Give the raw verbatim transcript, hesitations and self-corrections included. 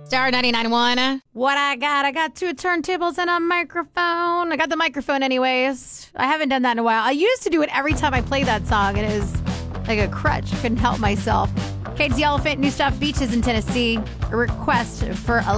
Star ninety-nine point one. What I got? I got two turntables and a microphone. I got the microphone anyways. I haven't done that in a while. I used to do it every time I play that song. It is like a crutch. Couldn't help myself. Kate's the Elephant, New Stuff Beaches in Tennessee. A request for a